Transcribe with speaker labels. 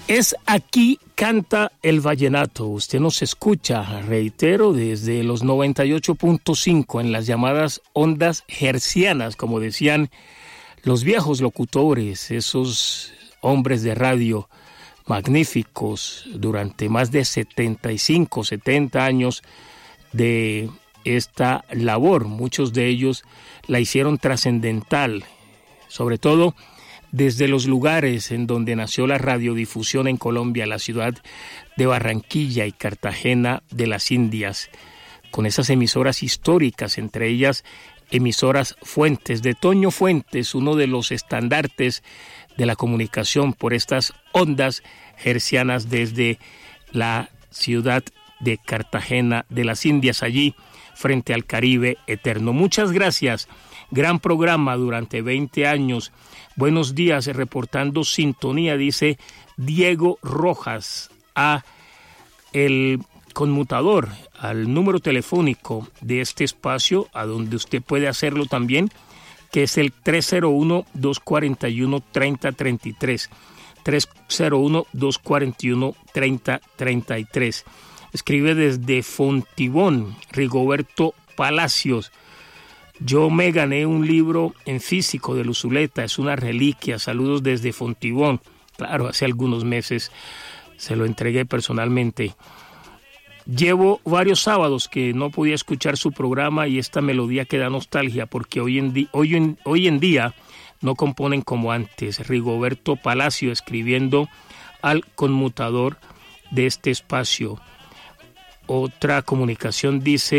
Speaker 1: Es aquí canta el vallenato. Usted nos escucha, reitero, desde los 98.5 en las llamadas ondas hercianas, como decían los viejos locutores, esos hombres de radio magníficos durante más de 75, 70 años de esta labor. Muchos de ellos la hicieron trascendental, sobre todo desde los lugares en donde nació la radiodifusión en Colombia, la ciudad de Barranquilla y Cartagena de las Indias, con esas emisoras históricas, entre ellas emisoras Fuentes, de Toño Fuentes, uno de los estandartes de la comunicación por estas ondas hercianas desde la ciudad de Cartagena de las Indias, allí frente al Caribe eterno. Muchas gracias, gran programa durante 20 años. Buenos días, reportando sintonía, dice Diego Rojas, a el conmutador, al número telefónico de este espacio, a donde usted puede hacerlo también, que es el 301-241-3033, 301-241-3033. Escribe desde Fontibón, Rigoberto Palacios. Yo me gané un libro en físico de Luzuleta, es una reliquia. Saludos desde Fontibón. Claro, hace algunos meses se lo entregué personalmente. Llevo varios sábados que no podía escuchar su programa y esta melodía que da nostalgia porque hoy en día no componen como antes. Rigoberto Palacio escribiendo al conmutador de este espacio. Otra comunicación dice: